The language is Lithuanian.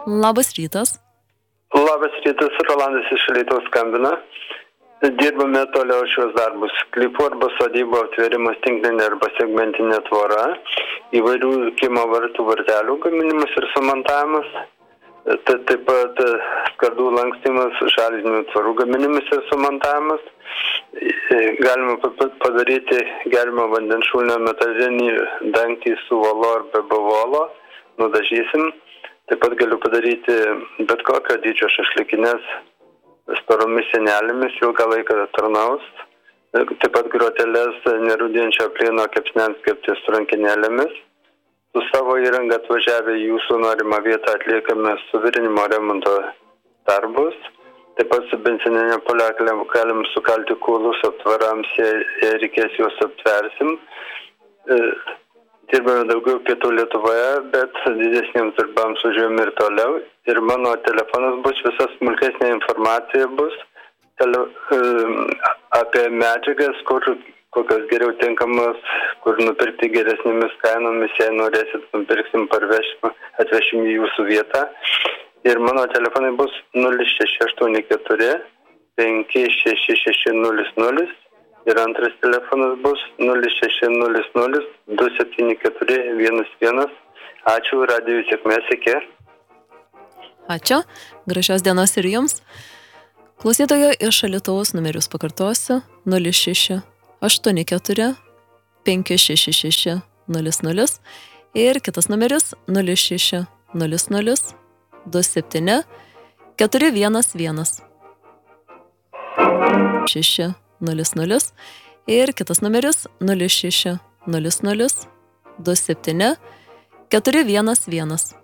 Labas rytas. Labas rytas, Rolandas iš Alytaus skambina. Dirbame toliau šios darbus. Sklypų arba sodybų atvėrimas tinklinė arba segmentinė tvora, įvairių kiemo vartų vartelių gaminimas ir sumontavimas, taip pat skardų lankstymas, šalinių tvorų gaminimas ir sumontavimas. Galima padaryti geriamo vandens šulinio metalinį dangtį su volo ar be bavolo, nudažysim. Taip pat galiu padaryti bet kokio dydžio šašlykinės storomis sienelėmis, ilgą laiką tarnaus. Taip pat groteles nerūdijančio plieno kepsniams kepti su rankinėlėmis. Su savo įranga atvažiavę į jūsų norimą vietą atliekame suvirinimo remonto darbus. Taip pat su benzininė poliaklė galim sukalti kūlus aptvarams, jei reikės juos aptversim. Dirbame daugiau pietų Lietuvoje, bet didesniems darbams važiuojame ir toliau. Ir mano telefonas bus, visa smulkesnė informacija bus apie medžiagas, kokios geriau tinkamos, kur nupirkti geresnėmis kainomis, jei norėsit, nupirksim, atvešim į jūsų vietą. Ir mano telefonai bus 0684 566600 ir antras telefonas bus 0600 274 11. Ačiū, radijui sėkmės, iki. Ačiū, gražios dienos ir jums. Klausytojo iš Alytaus numerius pakartosiu 06 84 566 00 ir kitas numeris 06 00 27 411 6 00 ir kitas numeris 06 00 27 411.